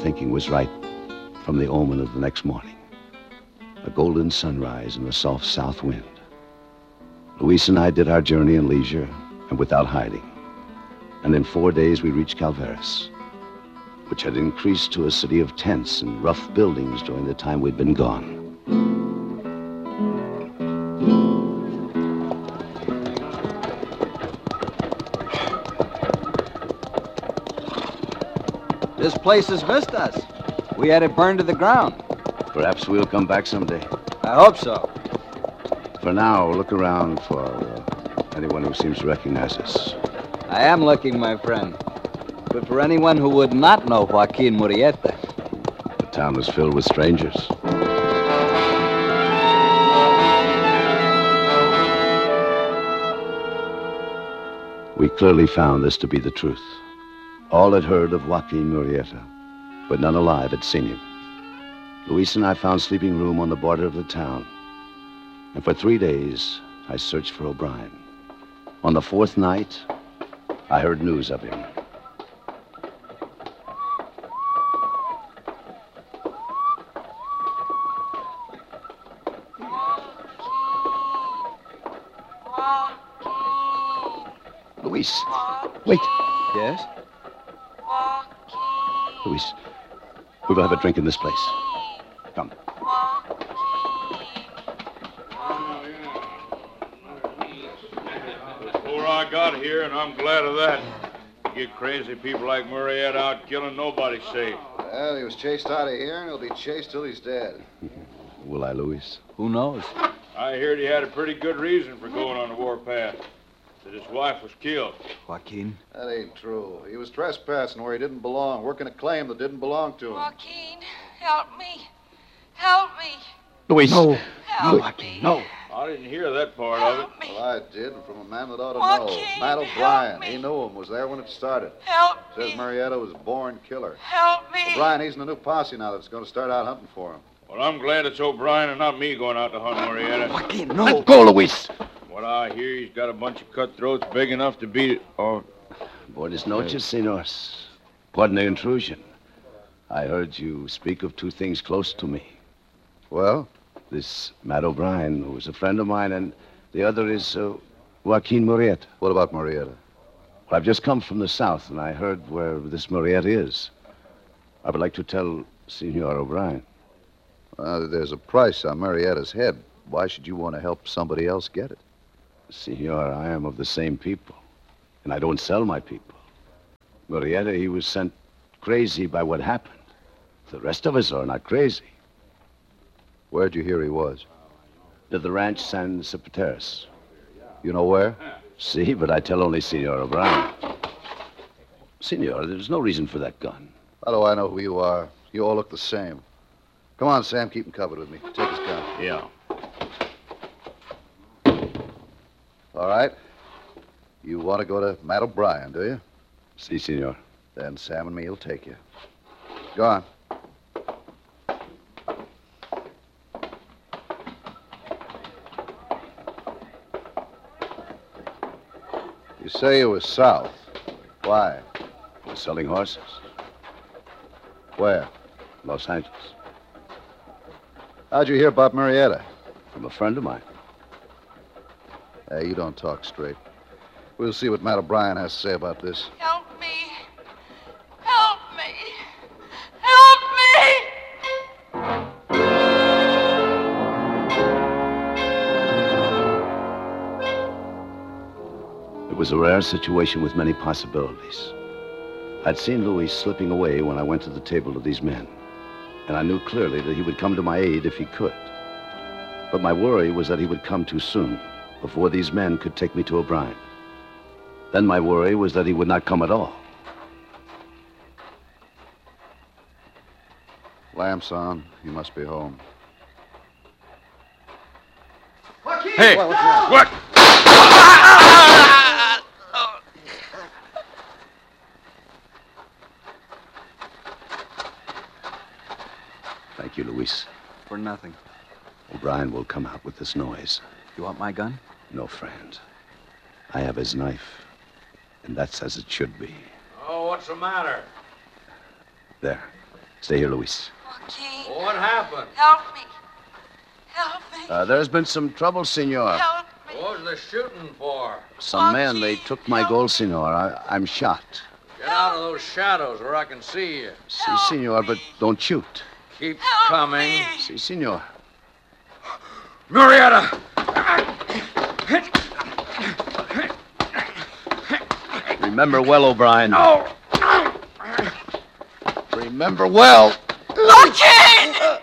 thinking was right from the omen of the next morning. A golden sunrise and a soft south wind. Luis and I did our journey in leisure and without hiding. And in 4 days we reached Calveras, which had increased to a city of tents and rough buildings during the time we'd been gone. This place has missed us. We had it burned to the ground. Perhaps we'll come back someday. I hope so. For now, look around for anyone who seems to recognize us. I am looking, my friend. But for anyone who would not know Joaquin Murrieta. The town is filled with strangers. We clearly found this to be the truth. All had heard of Joaquin Murrieta, but none alive had seen him. Luis and I found sleeping room on the border of the town. And for 3 days, I searched for O'Brien. On the 4th night, I heard news of him. Luis, wait. Yes? Luis, we will have a drink in this place. Come. Before I got here, and I'm glad of that. You get crazy people like Murrieta out killing, nobody's safe. Well, he was chased out of here, and he'll be chased till he's dead. Will I, Luis? Who knows? I heard he had a pretty good reason for going on the warpath. That his wife was killed. Joaquin? That ain't true. He was trespassing where he didn't belong, working a claim that didn't belong to him. Joaquin, help me. Help me. Luis! No! Help Joaquin, me. no! I didn't hear that part of it. Help me. Well, I did, and from a man that ought to Joaquin, know. Matt help O'Brien. me. He knew him, was there when it started. Help Says me. Murrieta was a born killer. Help me. O'Brien, he's in a new posse now that's going to start out hunting for him. Well, I'm glad it's O'Brien and not me going out to hunt Murrieta. Joaquin, no. Let go, Luis! What I hear, he's got a bunch of cutthroats big enough to beat it. Oh, Buenas noches, senors. Pardon the intrusion. I heard you speak of 2 things close to me. Well? This Matt O'Brien, who is a friend of mine, and the other is Joaquin Murrieta. What about Murrieta? Well, I've just come from the south, and I heard where this Murrieta is. I would like to tell Senor O'Brien. There's a price on Murrieta's head. Why should you want to help somebody else get it? Senor, I am of the same people, and I don't sell my people. Murrieta, he was sent crazy by what happened. The rest of us are not crazy. Where'd you hear he was? To the ranch San Cipateras. You know where? See, but I tell only Senor O'Brien. Senor, there's no reason for that gun. How do I know who you are? You all look the same. Come on, Sam, keep him covered with me. Take his gun. Yeah. All right. You want to go to Matt O'Brien, do you? Si, senor. Then Sam and me will take you. Go on. You say you were south. Why? We're selling horses. Where? Los Angeles. How'd you hear about Murrieta? From a friend of mine. Hey, you don't talk straight. We'll see what Matt O'Brien has to say about this. Help me. Help me. Help me. It was a rare situation with many possibilities. I'd seen Luis slipping away when I went to the table of these men, and I knew clearly that he would come to my aid if he could. But my worry was that he would come too soon, before these men could take me to O'Brien. Then my worry was that he would not come at all. Lamps on. You must be home. hey, what? Thank you, Luis. For nothing. O'Brien will come out with this noise. You want my gun? No, friend. I have his knife, and that's as it should be. Oh, what's the matter? There. Stay here, Luis. Joaquin, What happened? help me. Help me. There's been some trouble, senor. Help me. What was the shooting for? Some men, they took my gold, senor. I'm shot. Get out of those shadows where I can see you. Si, senor, but don't shoot. Keep Help coming. me. Si, senor. Murrieta! Remember well, O'Brien. No! Remember well. Joaquin!